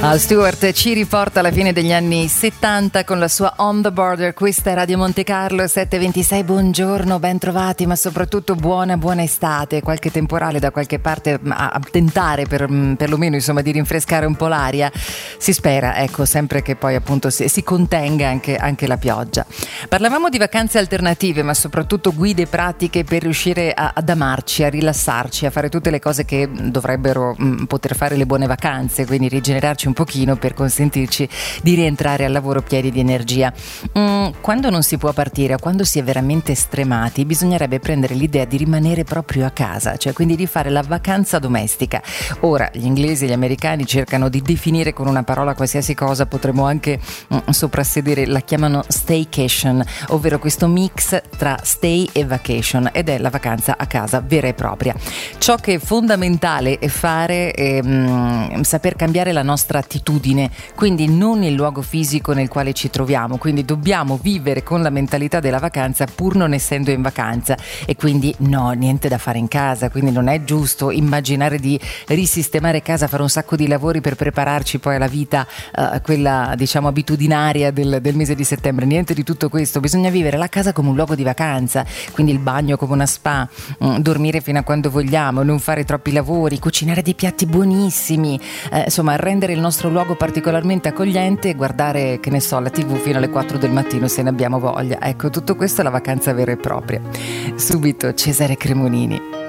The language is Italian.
Al Stewart ci riporta alla fine degli anni 70 con la sua On the Border. Questa è Radio Monte Carlo 726. Buongiorno, ben trovati, ma soprattutto buona estate. Qualche temporale da qualche parte a tentare perlomeno insomma di rinfrescare un po' l'aria. Si spera, ecco, sempre che poi appunto si contenga anche la pioggia. Parlavamo di vacanze alternative, ma soprattutto guide pratiche per riuscire ad amarci, a rilassarci, a fare tutte le cose che dovrebbero poter fare le buone vacanze, quindi rigenerarci un pochino per consentirci di rientrare al lavoro pieni di energia. Quando non si può partire o quando si è veramente stremati, bisognerebbe prendere l'idea di rimanere proprio a casa, cioè quindi di fare la vacanza domestica. Ora gli inglesi e gli americani cercano di definire con una parola qualsiasi cosa, potremmo anche soprassedere, la chiamano staycation, ovvero questo mix tra stay e vacation, ed è la vacanza a casa vera e propria. Ciò che è fondamentale è fare saper cambiare la nostra attitudine, quindi non il luogo fisico nel quale ci troviamo, quindi dobbiamo vivere con la mentalità della vacanza pur non essendo in vacanza, e quindi no, niente da fare in casa, quindi non è giusto immaginare di risistemare casa, fare un sacco di lavori per prepararci poi alla vita quella diciamo abitudinaria del mese di settembre, niente di tutto questo. Bisogna vivere la casa come un luogo di vacanza, quindi il bagno come una spa, dormire fino a quando vogliamo, non fare troppi lavori, cucinare dei piatti buonissimi, insomma rendere il nostro luogo particolarmente accogliente e guardare, che ne so, la TV fino alle 4 del mattino se ne abbiamo voglia. Ecco, tutto questo è la vacanza vera e propria. Subito Cesare Cremonini.